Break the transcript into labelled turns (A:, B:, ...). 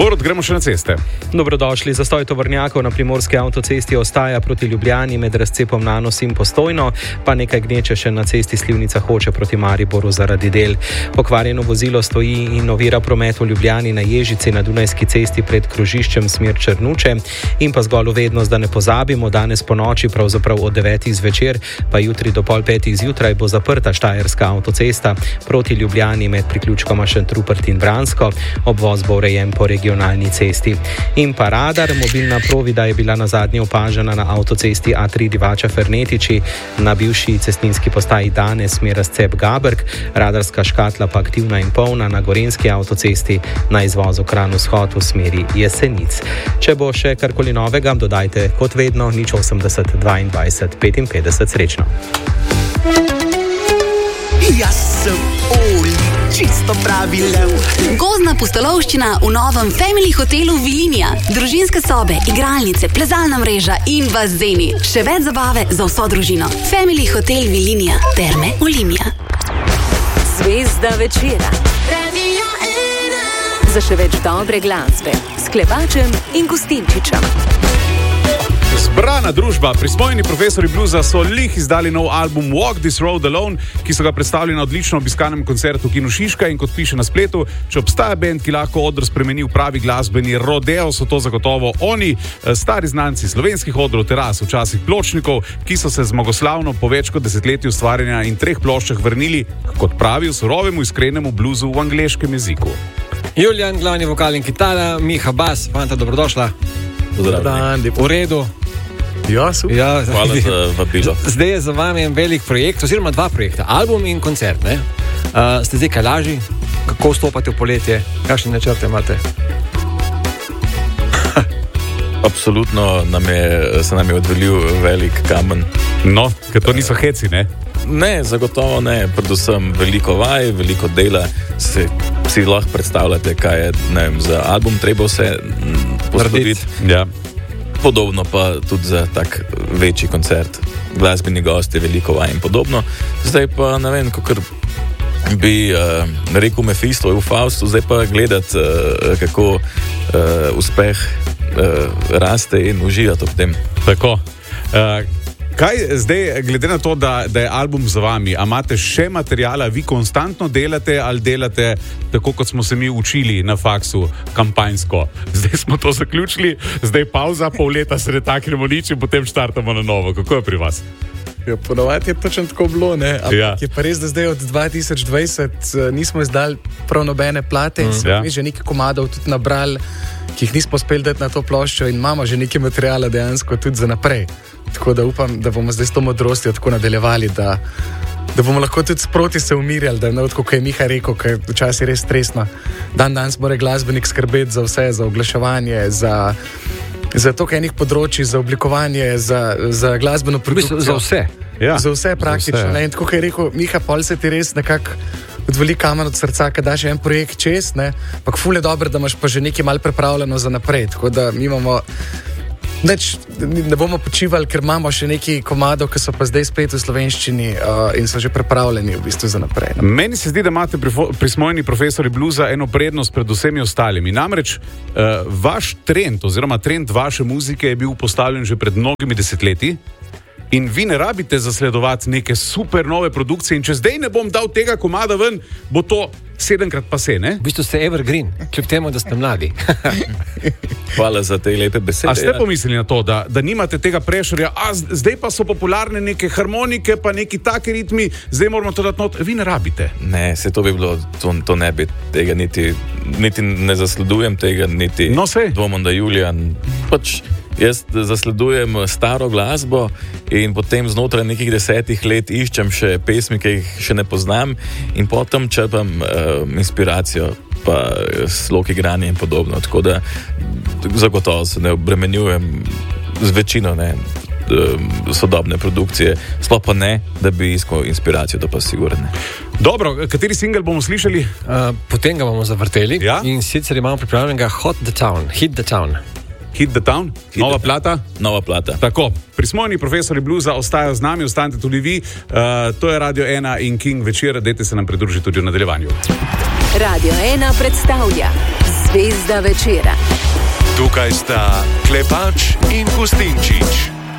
A: Borut, gremo še na ceste.
B: Dobrodošli. Zastoj tovornjakov na primorski avtocesti ostaja proti Ljubljani med razcepom Nanos in Postojno, pa nekaj gneče še na cesti Slivnica-Hoče proti Mariboru zaradi del. Pokvarjeno vozilo stoji in ovira promet v Ljubljani na Ježici na Dunajski cesti pred krožiščem smer Črnuče. In pa zgolj vednost, da ne pozabimo, danes po noči, pravzaprav od 9 zvečer, pa jutri do pol 5 zjutraj bo zaprta Štajerska avtocesta proti Ljubljani med priključkoma Šentrupert in Vransko. Obvoz bo urejen po regionalni cesti. In pa radar, mobilna provida je bila nazadnje opažena na avtocesti A3 Divača-Fernetiči, na bivši cestninski postaji danes smer razcep Gaberg, radarska škatla pa aktivna in polna na Gorenjski avtocesti na izvozu Kranj-Vzhod v smeri Jesenic. Če bo še karkoli novega, dodajte kot vedno 080 22 55. Srečno.
C: Jaz sem Oli, čisto pravi lev.
D: Gozdna pustolovščina v novem Family hotelu Vilinija. Družinske sobe, igralnice, plezalna mreža in bazeni. Še več zabave za vso družino. Family hotel Vilinija. Terme Olimia.
E: Zvezda večera. Za še več dobre glasbe s Klepačem in Gustinčičem.
A: Zbrana družba, prismojeni profesori bluza so lih izdali nov album Walk This Road Alone, ki so ga predstavili na odlično obiskanem koncertu v Kinu Šiška in kot piše na spletu, če obstaja bend, ki lahko odr spremeni v pravi glasbeni rodeo, so to zagotovo oni, stari znanci slovenskih odrov, teras, včasih pločnikov, ki so se zmagoslavno po več kot desetletju ustvarjanja in 3 ploščah vrnili, kot pravijo, surovemu iskrenemu bluzu v angleškem jeziku.
F: Julian, glavni vokal in kitara, Miha bas, fanta, dobrodošla.
G: Pozdravljeni.
F: V redu.
G: Ja, super.
F: Ja,
H: hvala za vabilo.
F: Zdaj je za vami en velik projekt, oziroma 2 projekta, album in koncert, ne? Ste zdaj kaj lažji? Kako stopate v poletje? Kakšne načrte imate?
H: Absolutno se nam je odvalil velik kamen.
A: No, ker to niso heci, ne?
H: Ne, zagotovo ne. Predvsem veliko vaj, veliko dela. Si lahko predstavljate, kaj je, ne vem, za album treba vse postoriti.
A: Ja.
H: Podobno pa tudi za tak večji koncert. Glasbeni gosti, veliko vaj in podobno. Zdaj pa, ne vem, kakor bi rekel Mephisto v Faustu, zdaj pa gledati, kako uspeh raste in uživati ob tem.
A: Tako. Kaj zdaj, glede na to, da je album za vami, a imate še materijala, vi konstantno delate ali delate tako, kot smo se mi učili na faksu, kampanjsko? Zdaj smo to zaključili, zdaj pauza, pol leta se ne taknemo nič in potem štartamo na novo. Kako je pri vas?
G: Ja, ponovadi je točno tako bilo, ne? Ampak
A: ja.
G: Je pa res, da zdaj od 2020 nismo izdali prav nobene plate in smo mi že nekaj komadov tudi nabrali, ki jih nismo uspeli dati na to ploščo in imamo že nekaj materijala dejansko tudi za naprej. Tako da upam, da bomo zdaj s to modrostjo tako nadaljevali, da bomo lahko tudi sproti se umirjali, da ne tako, kot je Miha rekel, ker je včasih res stresno. Danes mora glasbenik skrbeti za vse, za oglaševanje, za toliko enih področji, za oblikovanje, za glasbeno produkcijo.
F: Za vse.
A: Ja.
G: Za vse praktično.
A: Za vse.
G: In tako, kot je rekel Miha, pol se ti res nekako odvali kamen od srca, kad daš en projekt čez, ne? Pa ful je dobro, da imaš pa že nekaj malo pripravljeno za naprej. Tako da mi imamo ne bomo počivali, ker imamo še nekaj komadov, ki so pa zdaj spet v slovenščini in so že pripravljeni v bistvu za naprej. Ne?
A: Meni se zdi, da imate prismojeni profesori bluza eno prednost pred vsemi ostalimi. Namreč vaš trend oziroma trend vaše muzike je bil postavljen že pred mnogimi desetletji in vi ne rabite zasledovati neke super nove produkcije in če zdaj ne bom dal tega komada ven, bo to 7-krat pase, ne?
F: V bistvu ste evergreen, kljub temu, da ste mladi.
H: Hvala za te lepe besede.
A: A ste pomislili na to, da nimate tega prešerja, zdaj pa so popularne neke harmonike, pa neki taki ritmi, zdaj moramo to dati not, vi ne rabite.
H: Ne, se to bi bilo, to ne bi tega niti ne zasledujem tega, niti dvomom, da Julian, pač jaz zasledujem staro glasbo in potem znotraj nekih 10 let iščem še pesmi, ki jih še ne poznam in potem črpam inspiracijo pa slog igranja in podobno. Tako da zagotovo se ne obremenjujem z večino sodobne produkcije, sploh pa ne, da bi iskal inspiracijo, da pa sigurno.
A: Dobro, kateri singel bomo slišali?
F: Potem ga bomo zavrteli,
A: ja?
F: In sicer imamo pripravljenega Hit the Town.
A: Hit the Town? Nova plata?
H: Nova plata.
A: Tako, prismojeni profesori bluza ostajajo z nami, ostanite tudi vi. To je Radio 1 in King večer, dajte se nam pridružiti tudi v nadaljevanju.
E: Radio 1 predstavlja zvezda večera.
I: Tukaj sta Klepač in Gustinčič.